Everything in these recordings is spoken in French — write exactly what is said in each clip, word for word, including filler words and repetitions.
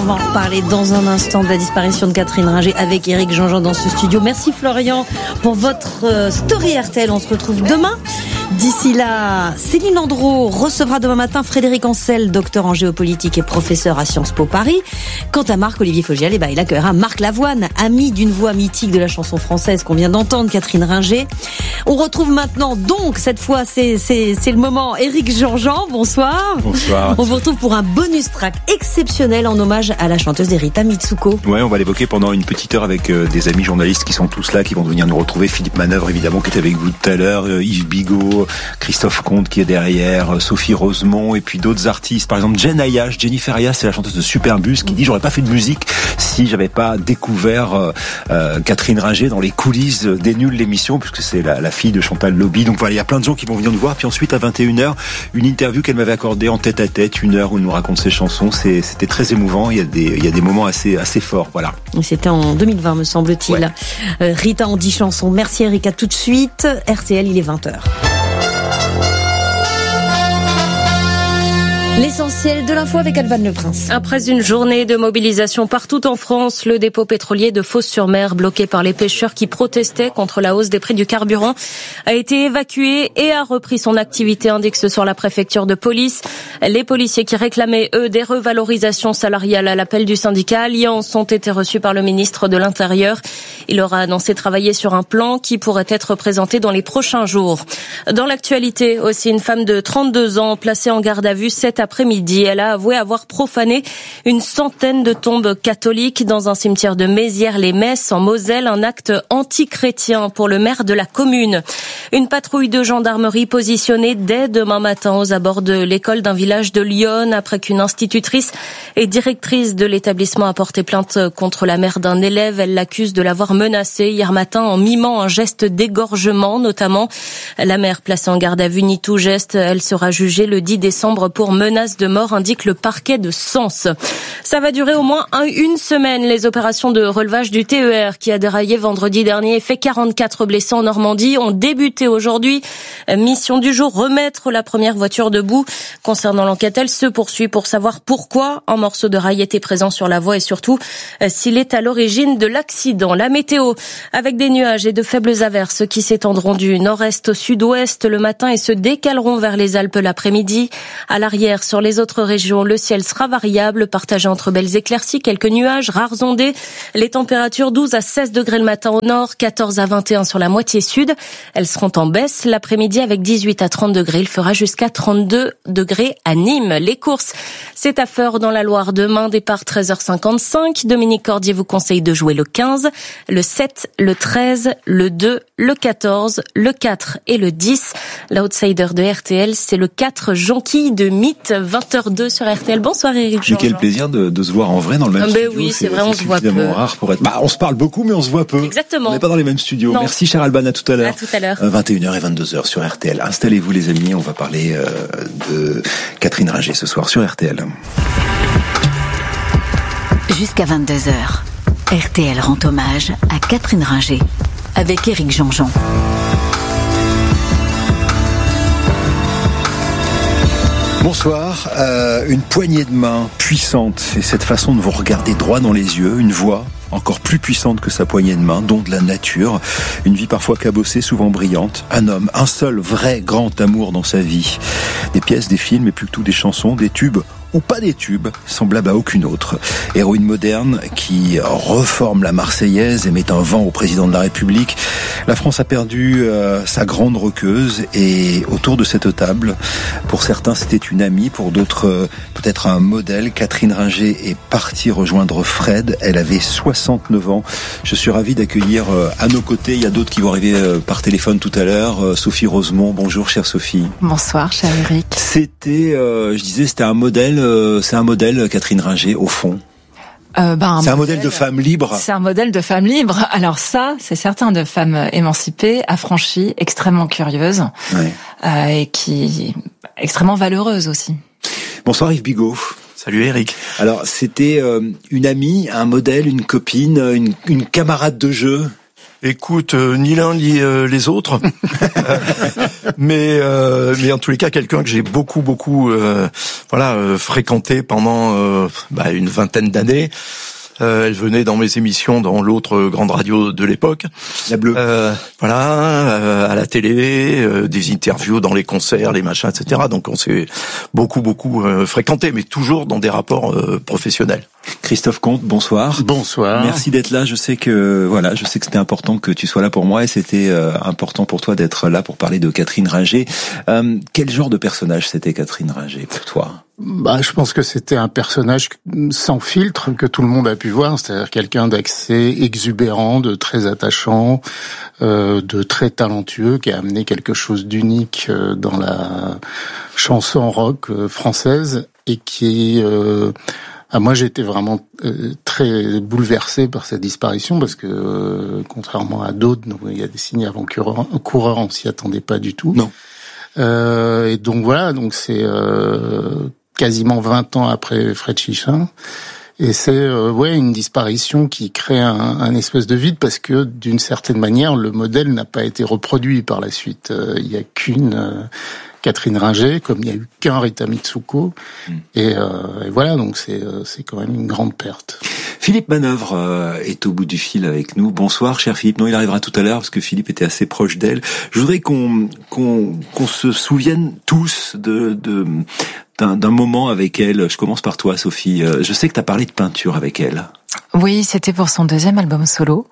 on va en reparler dans un instant de la disparition de Catherine Ringer avec Éric Jean-Jean dans ce studio. Merci Florian pour votre story R T L. On se retrouve demain. D'ici là, Céline Landreau recevra demain matin Frédéric Ancel, docteur en géopolitique et professeur à Sciences Po Paris. Quant à Marc-Olivier Fogiel, eh ben, il accueillera Marc Lavoine, ami d'une voix mythique de la chanson française qu'on vient d'entendre, Catherine Ringer. On retrouve maintenant, donc, cette fois, c'est, c'est, c'est le moment, Éric Jean-Jean, bonsoir. Bonsoir. On vous retrouve pour un bonus track exceptionnel en hommage à la chanteuse Erita Mitsuko. Ouais, on va l'évoquer pendant une petite heure avec euh, des amis journalistes qui sont tous là, qui vont venir nous retrouver. Philippe Manœuvre, évidemment, qui était avec vous tout à l'heure, euh, Yves Bigot, Christophe Comte qui est derrière, euh, Sophie Rosemont, et puis d'autres artistes. Par exemple, Jen Ayash, Jennifer Ayash, c'est la chanteuse de Superbus, qui dit « J'aurais pas fait de musique si j'avais pas découvert euh, euh, Catherine Ringer dans les coulisses des Nuls, l'émission, puisque c'est la, la fille de Chantal Lobby. » Donc voilà, il y a plein de gens qui vont venir nous voir. Puis ensuite, à vingt et une heures, une interview qu'elle m'avait accordée en tête à tête, une heure où elle nous raconte ses chansons. C'est, c'était très émouvant. Il y a des, il y a des moments assez, assez forts. Voilà. C'était en deux mille vingt, me semble-t-il. Ouais. Euh, Rita en dix chansons. Merci Erika. Tout de suite. R T L, il est vingt heures. L'essentiel de l'info avec Alban Le Prince. Après une journée de mobilisation partout en France, le dépôt pétrolier de Fos-sur-Mer, bloqué par les pêcheurs qui protestaient contre la hausse des prix du carburant, a été évacué et a repris son activité, indique ce soir la préfecture de police. Les policiers qui réclamaient, eux, des revalorisations salariales à l'appel du syndicat Alliance ont été reçus par le ministre de l'Intérieur. Il aura annoncé travailler sur un plan qui pourrait être présenté dans les prochains jours. Dans l'actualité, aussi, une femme de trente-deux ans placée en garde à vue cet après-midi. Elle a avoué avoir profané une centaine de tombes catholiques dans un cimetière de Mézières-les-Messes en Moselle, un acte anti-chrétien pour le maire de la commune. Une patrouille de gendarmerie positionnée dès demain matin aux abords de l'école d'un village de Lyon après qu'une institutrice et directrice de l'établissement a porté plainte contre la mère d'un élève. Elle l'accuse de l'avoir menacée hier matin en mimant un geste d'égorgement notamment. La mère placée en garde à vue nie tout geste. Elle sera jugée le dix décembre pour menace de mort, indique le parquet de Sens. Ça va durer au moins un, une semaine. Les opérations de relevage du T E R qui a déraillé vendredi dernier et fait quarante-quatre blessés en Normandie ont débuté aujourd'hui. Mission du jour, remettre la première voiture debout. Concernant l'enquête, elle se poursuit pour savoir pourquoi un morceau de rail était présent sur la voie et surtout s'il est à l'origine de l'accident. La météo, avec des nuages et de faibles averses qui s'étendront du nord-est au sud-ouest le matin et se décaleront vers les Alpes l'après-midi. À l'arrière, sur les autres régions, le ciel sera variable, partagé entre belles éclaircies, quelques nuages, rares ondées. Les températures douze à seize degrés le matin au nord, quatorze à vingt et un sur la moitié sud. Elles seront en baisse l'après-midi avec dix-huit à trente degrés. Il fera jusqu'à trente-deux degrés à Nîmes. Les courses, c'est à Feurs dans la Loire demain, départ treize heures cinquante-cinq. Dominique Cordier vous conseille de jouer le quinze, le sept, le treize, le deux, le quatorze, le quatre et le dix. L'outsider de R T L, c'est le quatre, Jonquille de Mythe, vingt heures deux sur R T L. Bonsoir Éric Jean-Jean. Quel plaisir de, de se voir en vrai dans le même ah ben studio. Oui, c'est, c'est vrai, on c'est se voit peu. Rare pour être... bah, on se parle beaucoup, mais on se voit peu. Exactement. On n'est pas dans les mêmes studios. Non. Merci cher Alban, à tout à l'heure. À tout à l'heure. vingt et une heures et vingt-deux heures sur R T L. Installez-vous les amis, on va parler euh, de Catherine Ringer ce soir sur R T L. Jusqu'à vingt-deux heures, R T L rend hommage à Catherine Ringer avec Éric Jean-Jean. Bonsoir, euh, une poignée de main puissante, c'est cette façon de vous regarder droit dans les yeux, une voix encore plus puissante que sa poignée de main, don de la nature, une vie parfois cabossée, souvent brillante, un homme, un seul vrai grand amour dans sa vie, des pièces, des films et plus que tout des chansons, des tubes ou pas des tubes, semblable à aucune autre. Héroïne moderne qui reforme la Marseillaise et met un vent au président de la République. La France a perdu euh, sa grande roqueuse et autour de cette table, pour certains c'était une amie, pour d'autres euh, peut-être un modèle. Catherine Ringer est partie rejoindre Fred. Elle avait soixante-neuf ans. Je suis ravi d'accueillir euh, à nos côtés, il y a d'autres qui vont arriver euh, par téléphone tout à l'heure, euh, Sophie Rosemont. Bonjour chère Sophie. Bonsoir cher Éric. C'était, euh, je disais, c'était un modèle. C'est un modèle, Catherine Ringer, au fond. Euh, ben, c'est un modèle, modèle de femme libre. C'est un modèle de femme libre. Alors ça, c'est certain, de femme émancipée, affranchie, extrêmement curieuse, ouais. euh, et qui extrêmement valeureuse aussi. Bonsoir Yves Bigot. Salut Éric. Alors c'était euh, une amie, un modèle, une copine, une, une camarade de jeu. Écoute, euh, ni l'un ni euh, les autres, mais euh, mais en tous les cas quelqu'un que j'ai beaucoup beaucoup euh, voilà euh, fréquenté pendant euh, bah, une vingtaine d'années. Euh, elle venait dans mes émissions dans l'autre grande radio de l'époque, la Bleue. Euh, voilà, euh, à la télé, euh, des interviews dans les concerts, les machins, et cetera. Donc on s'est beaucoup beaucoup euh, fréquenté, mais toujours dans des rapports euh, professionnels. Christophe Comte, bonsoir. Bonsoir. Merci d'être là. Je sais que voilà, je sais que c'était important que tu sois là pour moi et c'était euh, important pour toi d'être là pour parler de Catherine Ringer. Euh, quel genre de personnage c'était Catherine Ringer pour toi ? Bah, je pense que c'était un personnage sans filtre que tout le monde a pu voir, c'est-à-dire quelqu'un d'assez exubérant, de très attachant, euh, de très talentueux, qui a amené quelque chose d'unique euh, dans la chanson rock euh, française et qui euh, Ah, moi, j'ai été vraiment euh, très bouleversé par cette disparition parce que, euh, contrairement à d'autres, il y a des signes avant-coureurs, coureurs, on s'y attendait pas du tout. Non. Euh, et donc voilà, donc c'est euh, quasiment vingt ans après Fred Chichin. Et c'est euh, ouais une disparition qui crée un, un espèce de vide parce que d'une certaine manière, le modèle n'a pas été reproduit par la suite. Euh, il y a qu'une... Euh, Catherine Ringer, comme il n'y a eu qu'un Rita Mitsuko, mmh. et, euh, et voilà, donc c'est c'est quand même une grande perte. Philippe Manœuvre euh, est au bout du fil avec nous. Bonsoir, cher Philippe. Non, il arrivera tout à l'heure parce que Philippe était assez proche d'elle. Je voudrais qu'on qu'on qu'on se souvienne tous de de d'un, d'un moment avec elle. Je commence par toi, Sophie. Je sais que tu as parlé de peinture avec elle. Oui, c'était pour son deuxième album solo.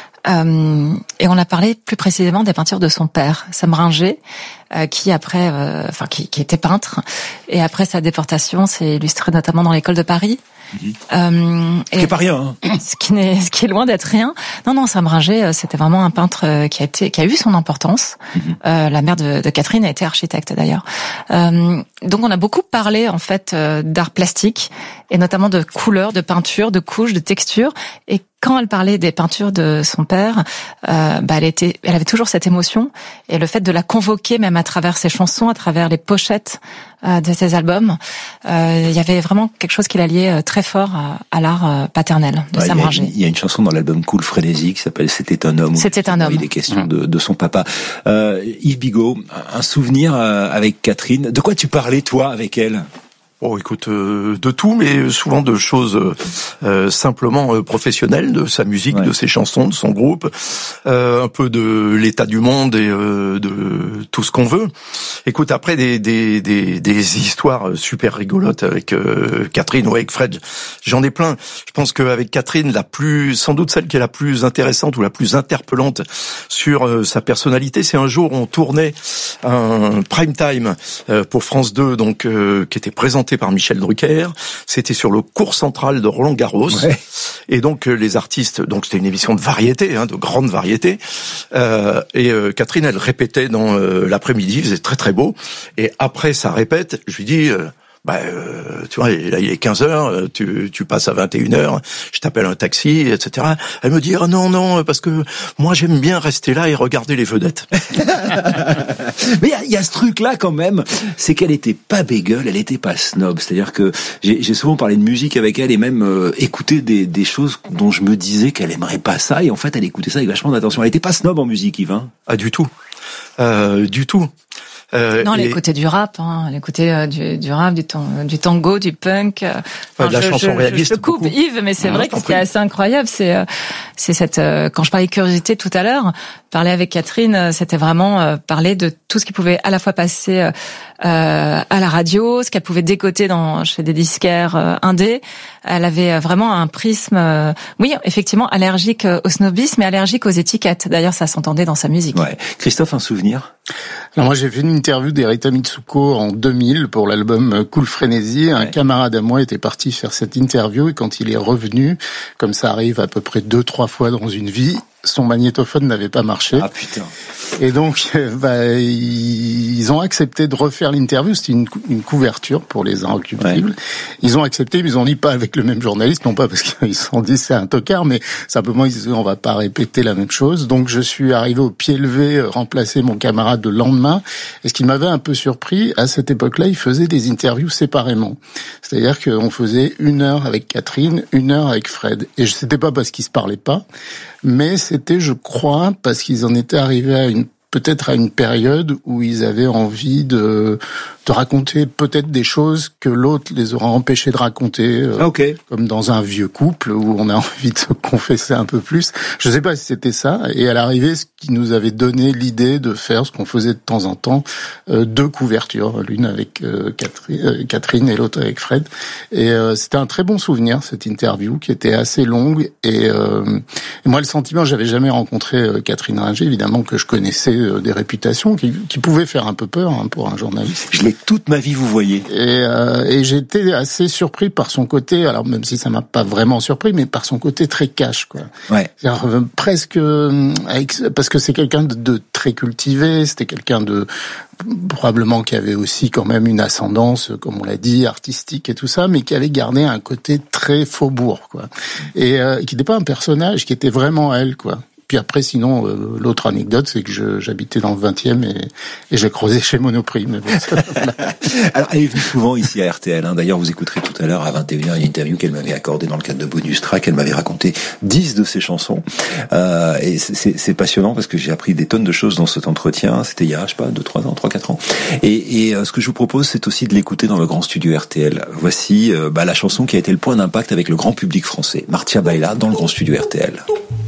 Euh, et on a parlé plus précisément des peintures de son père, Sam Ringer, euh, qui après, euh, enfin qui, qui était peintre, et après sa déportation, s'est illustré notamment dans l'école de Paris. Mmh. Euh, ce qui est pas rien, hein. Ce qui n'est, ce qui est loin d'être rien. Non, non, Sam Ringer, c'était vraiment un peintre qui a été, qui a eu son importance. Mmh. Euh, la mère de, de Catherine a été architecte d'ailleurs. Euh, donc on a beaucoup parlé en fait d'art plastique et notamment de couleurs, de peinture, de couches, de textures. Et quand elle parlait des peintures de son père, euh, bah elle était, elle avait toujours cette émotion et le fait de la convoquer même à travers ses chansons, à travers les pochettes euh, de ses albums, euh, il y avait vraiment quelque chose qui la liait très fort à, à l'art euh, paternel de ouais, Sam Ringer. Il y a une chanson dans l'album Cool Frénésie qui s'appelle C'était un homme. C'était un homme. Il est question de, de son papa. Euh, Yves Bigot, un souvenir euh, avec Catherine. De quoi tu parlais toi avec elle ? Oh, écoute, euh, de tout, mais souvent de choses euh, simplement euh, professionnelles, de sa musique, ouais. de ses chansons, de son groupe, euh, un peu de l'état du monde et euh, de tout ce qu'on veut. Écoute, après des des des, des histoires super rigolotes avec euh, Catherine ou avec Fred, j'en ai plein. Je pense qu'avec Catherine, la plus, sans doute celle qui est la plus intéressante ou la plus interpellante sur euh, sa personnalité, c'est un jour où on tournait un prime time euh, pour France deux, donc euh, qui était présenté par Michel Drucker. C'était sur le cours central de Roland Garros. Ouais. Et donc euh, les artistes, donc c'était une émission de variété, hein, de grande variété. Euh, et euh, Catherine, elle répétait dans euh, l'après-midi, faisait très très beau. Et après ça répète, je lui dis. Euh, Bah, euh, tu vois, là il est quinze heures, tu, tu passes à vingt et une heures, je t'appelle un taxi, et cetera. Elle me dit, ah oh non, non, parce que moi j'aime bien rester là et regarder les vedettes. Mais il y a, y a ce truc-là quand même, c'est qu'elle était pas bégueule, elle était pas snob. C'est-à-dire que j'ai, j'ai souvent parlé de musique avec elle et même euh, écouté des, des choses dont je me disais qu'elle aimerait pas ça, et en fait elle écoutait ça avec vachement d'attention. Elle était pas snob en musique, Yves, hein ? Ah, du tout. Euh, du tout. Euh, non, elle et... écoutait du rap, hein. Elle écoutait euh, du, du rap, du, tan- du tango, du punk. Euh, enfin, de la je, chanson je, réaliste. Je te coupe, beaucoup. Yves, mais c'est ah, vrai que ce qui est assez incroyable, c'est, euh, c'est cette. Euh, quand je parlais de curiosité tout à l'heure, parler avec Catherine, euh, c'était vraiment euh, parler de tout ce qui pouvait à la fois passer euh, à la radio, ce qu'elle pouvait décoter dans chez des disquaires euh, indés. Elle avait vraiment un prisme, euh, oui, effectivement, allergique au snobisme, mais allergique aux étiquettes. D'ailleurs, ça s'entendait dans sa musique. Ouais. Christophe, un souvenir ? Alors moi, j'ai fait une interview d'Erita Mitsuko en deux mille pour l'album Cool Frénésie. Un ouais. camarade à moi était parti faire cette interview et quand il est revenu, comme ça arrive à peu près deux, trois fois dans une vie, son magnétophone n'avait pas marché. Ah putain. Et donc, bah, ils ont accepté de refaire l'interview. C'était une, une couverture pour les Inrecuptibles. Ouais. Ils ont accepté, mais ils ont dit pas avec le même journaliste, non pas parce qu'ils se sont dit c'est un tocard, mais simplement ils disaient on va pas répéter la même chose. Donc je suis arrivé au pied levé, remplacer mon camarade le lendemain. Et ce qui m'avait un peu surpris, à cette époque-là, ils faisaient des interviews séparément. C'est-à-dire qu'on faisait une heure avec Catherine, une heure avec Fred. Et c'était pas parce qu'ils se parlaient pas, mais c'est c'était, je crois, parce qu'ils en étaient arrivés à une peut-être à une période où ils avaient envie de, de raconter peut-être des choses que l'autre les aura empêchés de raconter, euh, okay. comme dans un vieux couple où on a envie de se confesser un peu plus. Je sais pas si c'était ça. Et à l'arrivée, ce qui nous avait donné l'idée de faire ce qu'on faisait de temps en temps, euh, deux couvertures, l'une avec euh, Catherine, euh, Catherine et l'autre avec Fred. Et euh, c'était un très bon souvenir, cette interview, qui était assez longue. Et, euh, et moi, le sentiment, j'avais jamais rencontré euh, Catherine Ringer, évidemment que je connaissais euh, des réputations qui, qui pouvaient faire un peu peur hein, pour un journaliste. Je l'ai toute ma vie, vous voyez. Et, euh, et j'étais assez surpris par son côté, alors même si ça m'a pas vraiment surpris, mais par son côté très cash, quoi. Ouais. C'est-à-dire, euh, presque, euh, avec, parce que c'est quelqu'un de, de très cultivé, c'était quelqu'un de probablement qui avait aussi quand même une ascendance, comme on l'a dit, artistique et tout ça, mais qui avait gardé un côté très faubourg, quoi. Et euh, qui n'était pas un personnage, qui était vraiment elle, quoi. Puis après, sinon, euh, l'autre anecdote, c'est que je, j'habitais dans le vingtième et, et j'ai creusé chez Monoprix. Mais bon, ça, voilà. Alors, elle est venue souvent ici à R T L. Hein. D'ailleurs, vous écouterez tout à l'heure à vingt et une heures une interview qu'elle m'avait accordée dans le cadre de Bonus Track. Elle m'avait raconté dix de ses chansons. Euh, et c'est, c'est passionnant parce que j'ai appris des tonnes de choses dans cet entretien. C'était il y a, je sais pas, deux, trois ans, trois, quatre ans. Et, et euh, ce que je vous propose, c'est aussi de l'écouter dans le grand studio R T L. Voici euh, bah, la chanson qui a été le point d'impact avec le grand public français. Martia Baila dans le grand studio R T L.